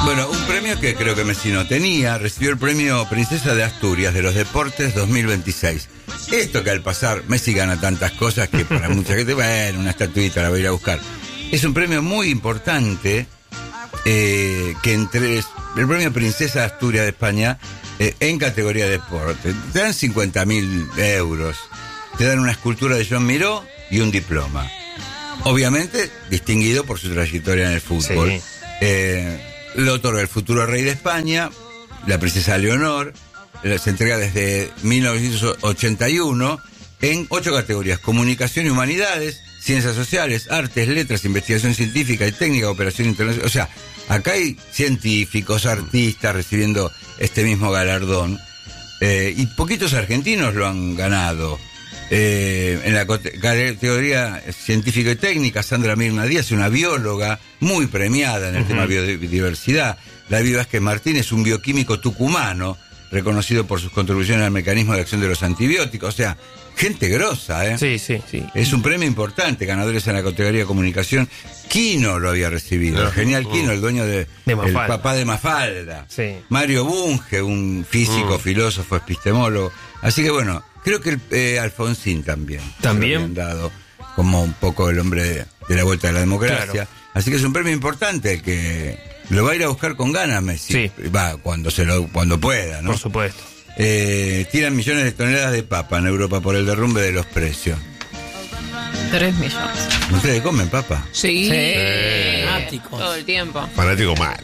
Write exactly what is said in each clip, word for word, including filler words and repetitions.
Bueno, un premio que creo que Messi no tenía, recibió el premio Princesa de Asturias de los Deportes dos mil veintiséis. Esto que al pasar Messi gana tantas cosas que para mucha gente, bueno, una estatuita la voy a ir a buscar. Es un premio muy importante, eh, que entre el premio Princesa de Asturias de España, eh, en categoría de deporte. Te dan cincuenta mil euros, te dan una escultura de Joan Miró y un diploma. Obviamente distinguido por su trayectoria en el fútbol. Sí. Eh, lo otorga el futuro rey de España, la princesa Leonor. Se entrega desde mil novecientos ochenta y uno en ocho categorías: comunicación y humanidades, ciencias sociales, artes, letras, investigación científica y técnica, operación internacional. O sea, acá hay científicos, artistas recibiendo este mismo galardón, eh, y poquitos argentinos lo han ganado. Eh, en la categoría científica y técnica, Sandra Mirna Díaz, una bióloga muy premiada en el uh-huh. tema biodiversidad. David Vázquez Martínez, un bioquímico tucumano, reconocido por sus contribuciones al mecanismo de acción de los antibióticos. O sea, gente grosa, ¿eh? Sí, sí, sí. Es un premio importante. Ganadores en la categoría de comunicación. Quino lo había recibido. No. El genial Quino, el dueño de, de el papá de Mafalda. Sí. Mario Bunge, un físico, mm. filósofo, epistemólogo. Así que bueno, creo que el, eh, Alfonsín también. También. Se lo habían dado como un poco el hombre de, de la vuelta a la democracia. Claro. Así que es un premio importante que lo va a ir a buscar con ganas Messi. Sí. Va, cuando se lo, cuando pueda, ¿no? Por supuesto. Eh, tiran millones de toneladas de papa en Europa por el derrumbe de los precios. Tres millones. ¿Ustedes comen papa? Sí. Sí. Fanáticos. Todo el tiempo. Fanático mal.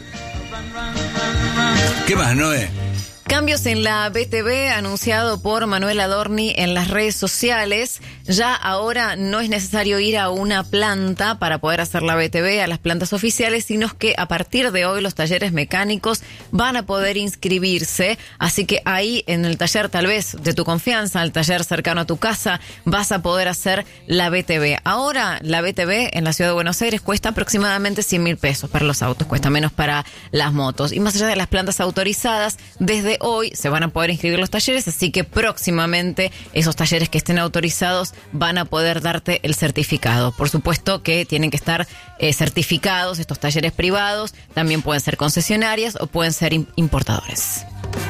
¿Qué más, Noé? Cambios en la B T V anunciado por Manuel Adorni en las redes sociales. Ya ahora no es necesario ir a una planta para poder hacer la B T V, a las plantas oficiales, sino que a partir de hoy los talleres mecánicos van a poder inscribirse. Así que ahí en el taller tal vez de tu confianza, el taller cercano a tu casa, vas a poder hacer la B T V. Ahora la B T V en la ciudad de Buenos Aires cuesta aproximadamente cien mil pesos para los autos, cuesta menos para las motos. Y más allá de las plantas autorizadas, desde hoy se van a poder inscribir los talleres, así que próximamente esos talleres que estén autorizados van a poder darte el certificado. Por supuesto que tienen que estar eh, certificados estos talleres privados, también pueden ser concesionarias o pueden ser importadores.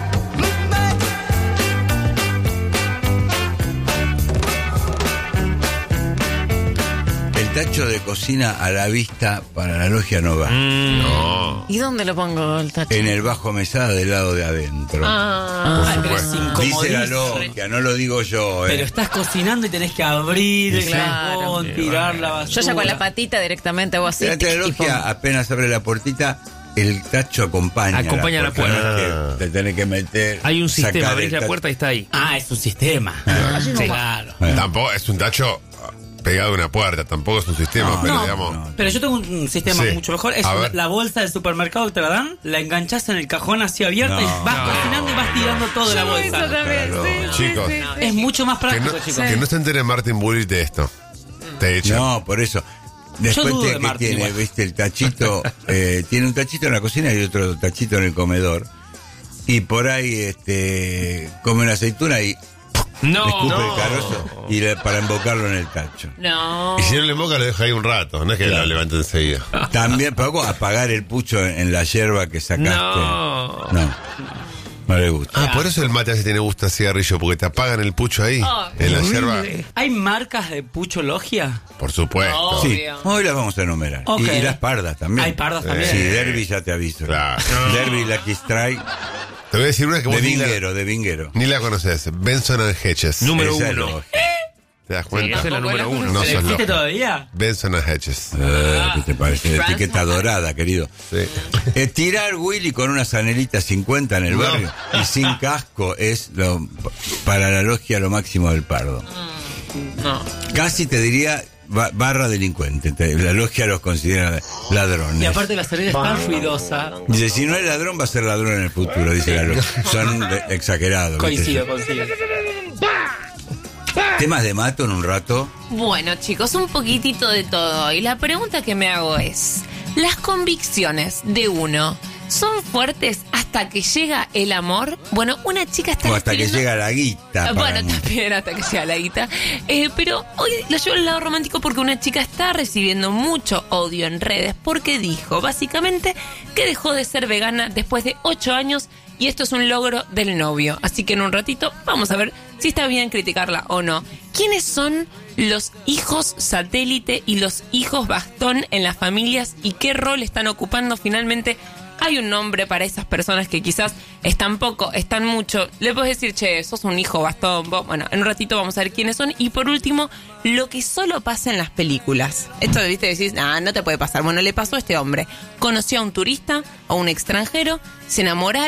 Tacho de cocina a la vista para la logia no va. Mm. No. ¿Y dónde lo pongo el tacho? En el bajo mesada del lado de adentro. Ah, Por supuesto. Dice la logia, no lo digo yo. Pero eh. estás cocinando y tenés que abrir el claro. cajón, tirar la basura. Yo ya con la patita directamente hago así. La logia apenas abre la puertita, el tacho acompaña. Acompaña la puerta. No es que te tenés que meter. Hay un sistema, abrís la puerta y está ahí. Ah, es un sistema. Ah, sí. Claro. Bueno. Tampoco es un tacho pegado a una puerta, tampoco es un sistema, no, pero no, digamos. No. Pero yo tengo un sistema sí. mucho mejor. Es una, la bolsa del supermercado que te la dan, la enganchás en el cajón así abierta no, y vas no. cocinando y vas tirando todo la bolsa. Eso también, claro. sí, Chicos, sí, sí, sí. Es mucho más práctico, que no, chicos. Que no se entere Martin Bullitt de esto. Te echan. No, por eso. Después Yo te, de que Martin, tiene, igual. viste, el tachito, eh, tiene un tachito en la cocina y otro tachito en el comedor. Y por ahí este come una aceituna y No, le escupe no. el carozo y le, para embocarlo en el tacho. No. Y si no le moca, lo deja ahí un rato, no es que Claro. lo levante enseguida. También, Paco, apagar el pucho en, en la yerba que sacaste. No. No, no le gusta. Ah, por eso el mate así tiene gusto a cigarrillo, porque te apagan el pucho ahí, Oh, en la yerba. ¿Hay marcas de pucho logia? Por supuesto. No. Sí, Obvio. hoy las vamos a enumerar. Ok. Y, y las pardas también. Hay pardas también. Sí, Derby ya te aviso. Claro. Derby, Lucky Strike, Te voy a decir una que de vos ni la, vinguero, de vinguero. ni la conoces. Benson and Hedges. Número Esa es uno. lógica. ¿Te das Sí, cuenta? esa es la número uno. No sos ¿Existe loco. todavía? Benson and Hedges. Eh, ¿Qué te parece? Etiqueta dorada, querido. Sí. Eh, tirar Willy con una zanelita cincuenta en el No. barrio y sin casco es lo, para la logia lo máximo del pardo. No. Casi te diría ba- barra delincuente. Te- La logia los considera ladrones. Y aparte la salida es tan ruidosa. Dice, si no es ladrón, va a ser ladrón en el futuro, dice la logia. Son de- exagerados. ¿viste? Coincido, coincido. Temas de mato en un rato. Bueno, chicos, un poquitito de todo. Y la pregunta que me hago es, ¿las convicciones de uno son fuertes hasta que llega el amor. Bueno, una chica está o hasta recibiendo... que llega la guita. Bueno, también hasta que llega la guita. Eh, pero hoy lo llevo al lado romántico porque una chica está recibiendo mucho odio en redes porque dijo, básicamente, que dejó de ser vegana después de ocho años y esto es un logro del novio. Así que en un ratito vamos a ver si está bien criticarla o no. ¿Quiénes son los hijos satélite y los hijos bastón en las familias y qué rol están ocupando finalmente? Hay un nombre para esas personas que quizás están poco, están mucho. Le puedes decir, che, sos un hijo bastón. Bueno, en un ratito vamos a ver quiénes son. Y por último, lo que solo pasa en las películas. Esto, viste, decís, ah, no te puede pasar. Bueno, le pasó a este hombre. Conoció a un turista, a un extranjero, se enamoraron.